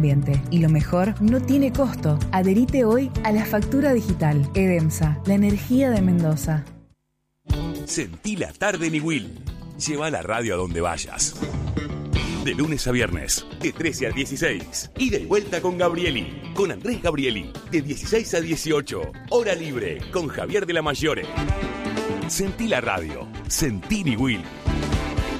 ambiente. Y lo mejor, no tiene costo. Adherite hoy a la factura digital. Edemsa, la energía de Mendoza. Sentí la tarde en Iguil. Lleva la radio a donde vayas. De lunes a viernes, de 13 a 16. Ida y vuelta con Gabrieli. Con Andrés Gabrieli. De 16 a 18. Hora libre con Javier de la Mayore. Sentí la radio. Sentí Iguil.